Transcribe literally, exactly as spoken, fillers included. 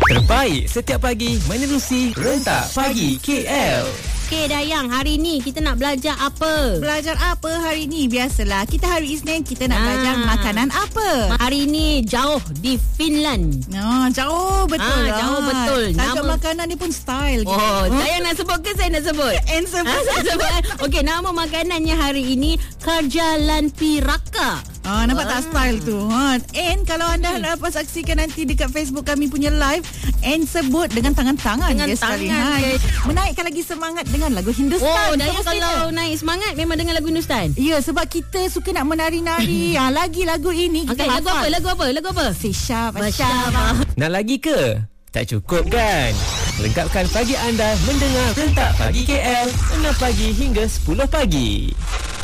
Terbaik setiap pagi menerusi Rentak Pagi K L. Okey Dayang, hari ni kita nak belajar apa? Belajar apa hari ni? Biasalah, kita hari Isnin kita nak Ah. belajar makanan apa. Hari ni jauh di Finland. Oh, jauh betul Ah, lah. jauh betul. Tajuk Nama- makanan ni pun style. Oh, gitu. Dayang nak sebut ke saya nak sebut? And sebut. Ah, saya sebut. Okey, nama makanannya hari ini Karjalan Piraka. Ah, nampak tak Ah. style tu. Ha. And kalau anda dapat saksikan nanti dekat Facebook kami punya live, and sebut dengan tangan-tangan Dengan dia sekali. tangan dia. Menaikkan lagi semangat dengan lagu Hindustan. Oh, Dayang semestinya. kalau naik semangat memang dengan lagu Hindustan. Ya, sebab kita suka nak menari-nari. ha, lagi lagu ini kita Okey, lagu hafal. apa? Lagu apa? Lagu apa? Syah Masyarakat. Nak lagi ke? Tak cukup kan? Lengkapkan pagi anda mendengar Rentak Pagi K L enam pagi hingga sepuluh pagi.